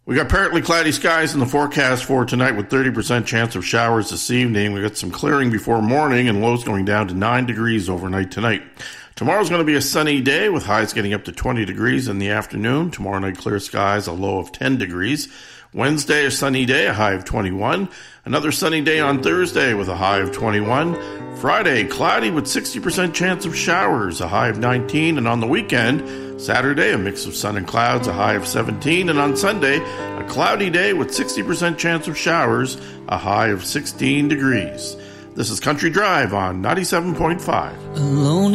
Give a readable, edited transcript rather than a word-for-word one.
We got partly cloudy skies in the forecast for tonight with 30% chance of showers this evening. We got some clearing before morning and lows going down to 9 degrees overnight tonight. Tomorrow's going to be a sunny day with highs getting up to 20 degrees in the afternoon. Tomorrow night, clear skies, a low of 10 degrees. Wednesday, a sunny day, a high of 21. Another sunny day on Thursday with a high of 21. Friday, cloudy with 60% chance of showers, a high of 19. And on the weekend, Saturday, a mix of sun and clouds, a high of 17. And on Sunday, a cloudy day with 60% chance of showers, a high of 16 degrees. This is Country Drive on 97.5. Alone